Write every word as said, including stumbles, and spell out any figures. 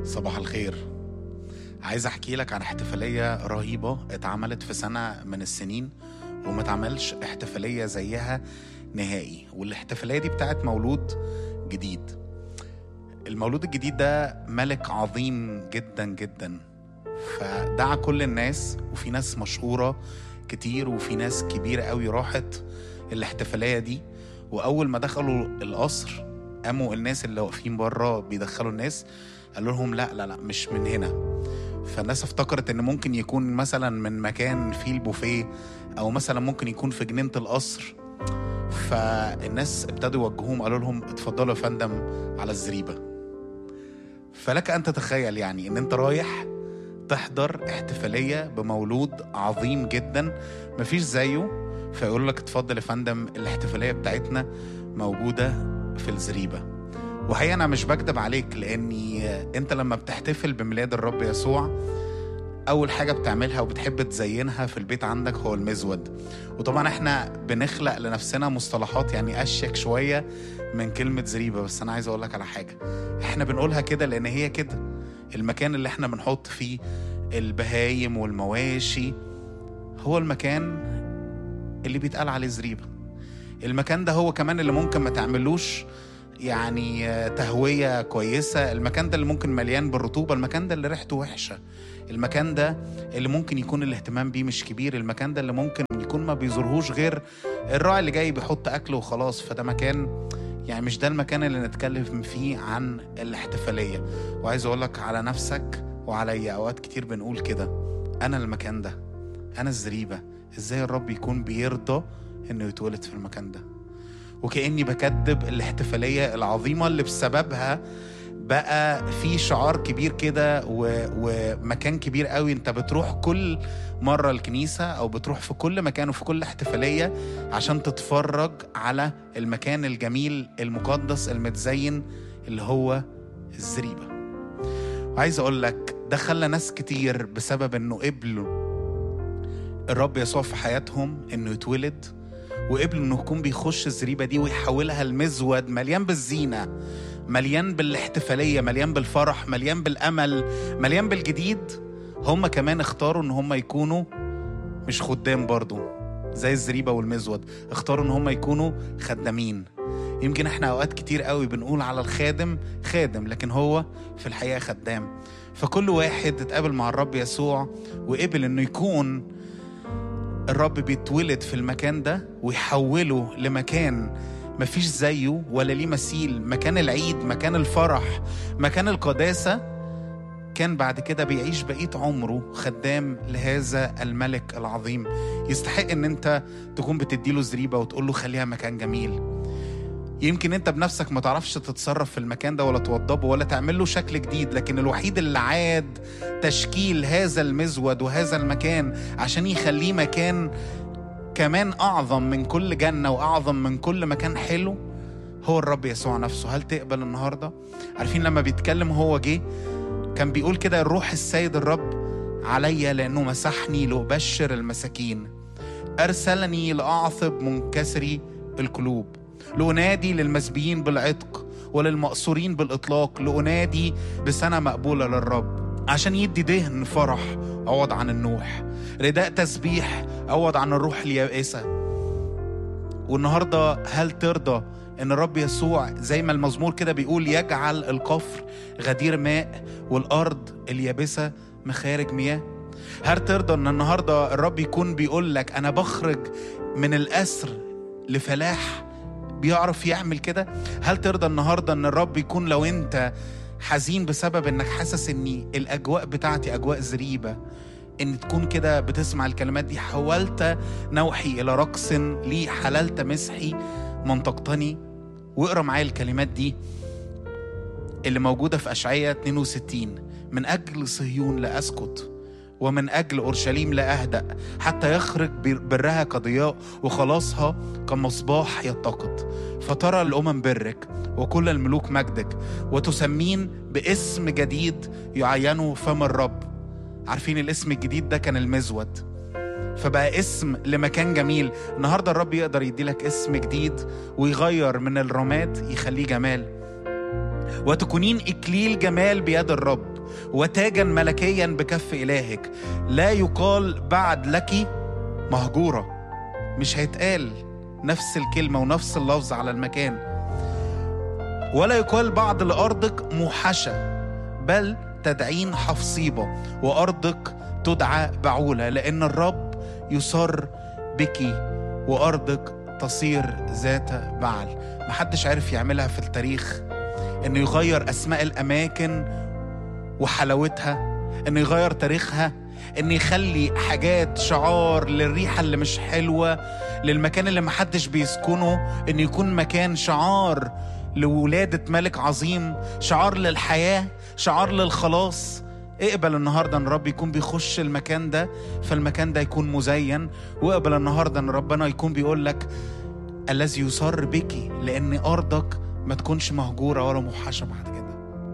صباح الخير. عايز احكي لك عن احتفالية رهيبة اتعملت في سنة من السنين وما اتعملش احتفالية زيها نهائي، والاحتفالية دي بتاعت مولود جديد. المولود الجديد ده ملك عظيم جدا جدا، فدعا كل الناس، وفي ناس مشهورة كتير وفي ناس كبيرة قوي راحت الاحتفالية دي. وأول ما دخلوا القصر قاموا الناس اللي واقفين بره بيدخلوا الناس قالوا لهم لا لا لا مش من هنا. فالناس افتكرت ان ممكن يكون مثلا من مكان فيه البوفيه، او مثلا ممكن يكون في جنينة القصر. فالناس ابتدوا يوجهوهم قالوا لهم اتفضلوا يا فندم على الزريبة. فلك ان تتخيل يعني ان انت رايح تحضر احتفالية بمولود عظيم جدا مفيش زيه، فيقول لك اتفضل يا فندم الاحتفالية بتاعتنا موجودة في الزريبة. وهي أنا مش بكدب عليك، لأني أنت لما بتحتفل بميلاد الرب يسوع أول حاجة بتعملها وبتحب تزينها في البيت عندك هو المزود. وطبعا احنا بنخلق لنفسنا مصطلحات يعني أشيك شوية من كلمة زريبة، بس أنا عايز أقولك على حاجة، احنا بنقولها كده لأن هي كده المكان اللي احنا بنحط فيه البهايم والمواشي هو المكان اللي بيتقال عليه زريبة. المكان ده هو كمان اللي ممكن ما تعملوش يعني تهوية كويسة، المكان ده اللي ممكن مليان بالرطوبة، المكان ده اللي ريحته وحشة، المكان ده اللي ممكن يكون الاهتمام بيه مش كبير، المكان ده اللي ممكن يكون ما بيزورهوش غير الراعي اللي جاي بيحط أكله وخلاص. فده مكان يعني مش ده المكان اللي نتكلم فيه عن الاحتفالية. وعايز أقولك على نفسك وعليا أوقات كتير بنقول كده، أنا المكان ده، أنا الزريبة. إزاي الرب يكون بيرضى إنه يتولد في المكان ده؟ وكأني بكدب الاحتفالية العظيمة اللي بسببها بقى في شعار كبير كده ومكان كبير قوي. انت بتروح كل مرة الكنيسة او بتروح في كل مكان وفي كل احتفالية عشان تتفرج على المكان الجميل المقدس المتزين اللي هو الزريبة. وعايز اقول لك ده خلى ناس كتير بسبب انه قبلوا الرب يسوع في حياتهم انه يتولد، وقبلوا انه يكون بيخش الزريبة دي ويحولها المزود مليان بالزينة، مليان بالاحتفالية، مليان بالفرح، مليان بالأمل، مليان بالجديد. هم كمان اختاروا ان هم يكونوا مش خدام برضو زي الزريبة والمزود، اختاروا ان هم يكونوا خدامين. يمكن احنا اوقات كتير قوي بنقول على الخادم خادم، لكن هو في الحقيقة خدام. فكل واحد اتقابل مع الرب يسوع وقبل انه يكون الرب بيتولد في المكان ده ويحوله لمكان مفيش زيه ولا ليه مثيل، مكان العيد، مكان الفرح، مكان القداسة. كان بعد كده بيعيش بقية عمره خدام لهذا الملك العظيم. يستحق ان انت تكون بتديله زريبة وتقوله خليها مكان جميل. يمكن انت بنفسك ما تعرفش تتصرف في المكان ده ولا توضبه ولا تعمل له شكل جديد، لكن الوحيد اللي عاد تشكيل هذا المزود وهذا المكان عشان يخليه مكان كمان أعظم من كل جنة وأعظم من كل مكان حلو هو الرب يسوع نفسه. هل تقبل النهاردة؟ عارفين لما بيتكلم هو جه كان بيقول كده، الروح السيد الرب عليا لأنه مسحني لأبشر المساكين، أرسلني لأعصب منكسري القلوب، لأنادي للمسبيين بالعتق وللمأسورين بالإطلاق، لأنادي بسنة مقبولة للرب، عشان يدي دهن فرح عوض عن النوح، رداء تسبيح عوض عن الروح اليائسة. والنهاردة هل ترضى ان الرب يسوع زي ما المزمور كده بيقول يجعل القفر غدير ماء والأرض اليابسة مخارج مياه؟ هل ترضى ان النهاردة الرب يكون بيقول لك انا بخرج من الأسر لفلاح؟ بيعرف يعمل كده. هل ترضى النهاردة ان الرب يكون لو انت حزين بسبب انك حاسس ان الاجواء بتاعتي اجواء زريبة، ان تكون كده بتسمع الكلمات دي، حولت نوحي الى رقص لي، حللت مسحي منطقتني. واقرا معايا الكلمات دي اللي موجودة في أشعياء اثنين وستين، من أجل صهيون لا أسكت ومن أجل أورشليم لا أهدأ حتى يخرج برها كضياء وخلاصها كمصباح يتقد، فترى الأمم برك وكل الملوك مجدك وتسمين باسم جديد يعينه فم الرب. عارفين الاسم الجديد ده كان المزود، فبقى اسم لمكان جميل. النهاردة الرب يقدر يديلك اسم جديد ويغير من الرماد يخليه جمال، وتكونين إكليل جمال بيد الرب. وتاجا ملكيا بكف إلهك. لا يقال بعد لك مهجورة، مش هيتقال نفس الكلمة ونفس اللفظ على المكان. ولا يقال بعد لأرضك موحشة، بل تدعين حفصيبة، وأرضك تدعى بعولة، لأن الرب يصر بك وأرضك تصير ذات بعل. محدش عارف يعملها في التاريخ، إنه يغير أسماء الأماكن وحلاوتها، إنه يغير تاريخها، إنه يخلي حاجات شعار للريحة اللي مش حلوة، للمكان اللي محدش بيسكنه، إنه يكون مكان شعار لولادة ملك عظيم، شعار للحياة، شعار للخلاص. اقبل النهاردة ان رب يكون بيخش المكان ده، فالمكان ده يكون مزين. واقبل النهاردة ان ربنا يكون بيقول لك الذي يصر بك، لان ارضك ما تكونش مهجورة ولا موحشة بعد كده.